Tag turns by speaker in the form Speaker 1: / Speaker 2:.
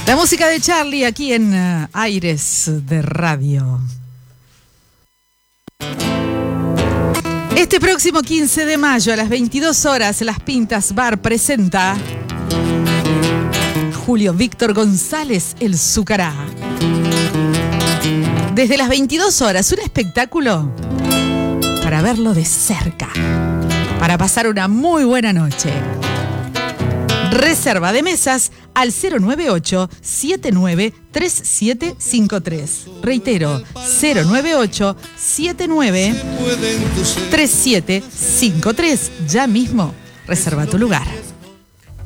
Speaker 1: La música de Charlie aquí en Aires de Radio. Este próximo 15 de mayo a las 22 horas, Las Pintas Bar presenta Julio Víctor González, el Zucará. Desde las 22 horas, un espectáculo para verlo de cerca, para pasar una muy buena noche. Reserva de mesas al 098-793753. Reitero, 098-793753. Ya mismo, reserva tu lugar.